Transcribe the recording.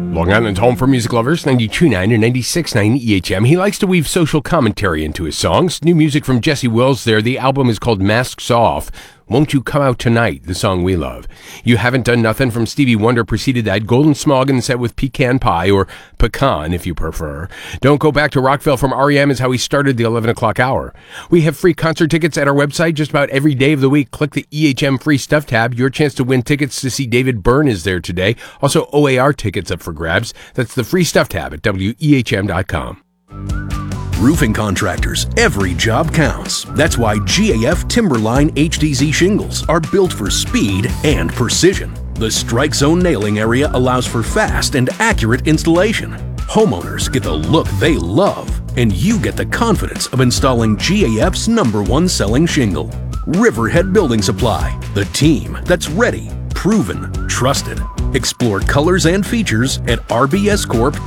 Long Island's home for music lovers, 92.9 and 96.9 EHM. He likes to weave social commentary into his songs. New music from Jesse Wills there. The album is called Masks Off. Won't You Come Out Tonight, the song we love. You Haven't Done Nothing from Stevie Wonder preceded that. Golden Smog in the set with Pecan Pie, or Pecan if you prefer. Don't Go Back to Rockville from R.E.M. is how we started the 11 o'clock hour. We have free concert tickets at our website just about every day of the week. Click the EHM Free Stuff tab. Your chance to win tickets to see David Byrne is there today. Also, OAR tickets up for grabs. That's the Free Stuff tab at WEHM.com. Roofing contractors, every job counts. That's why GAF Timberline HDZ shingles are built for speed and precision. The Strike Zone nailing area allows for fast and accurate installation. Homeowners get the look they love, and you get the confidence of installing GAF's #1 selling shingle. Riverhead Building Supply, the team that's ready, proven, trusted. Explore colors and features at rbscorp.com.